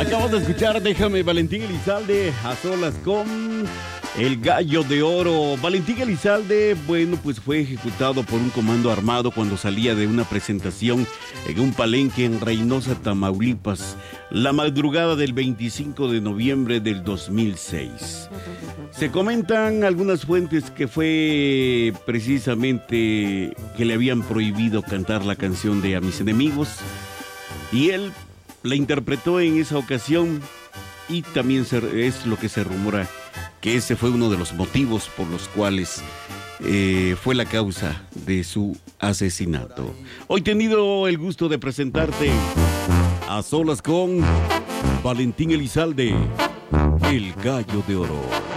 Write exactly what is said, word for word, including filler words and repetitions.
Acabamos de escuchar Déjame, Valentín Elizalde, a solas con El Gallo de Oro. Valentín Elizalde, bueno, pues fue ejecutado por un comando armado cuando salía de una presentación en un palenque en Reynosa, Tamaulipas, la madrugada del veinticinco de noviembre del dos mil seis. Se comentan algunas fuentes que fue precisamente que le habían prohibido cantar la canción de A Mis Enemigos, y él la interpretó en esa ocasión, y también se, es lo que se rumora que ese fue uno de los motivos por los cuales eh, fue la causa de su asesinato. Hoy he tenido el gusto de presentarte A Solas con Valentín Elizalde, El Gallo de Oro.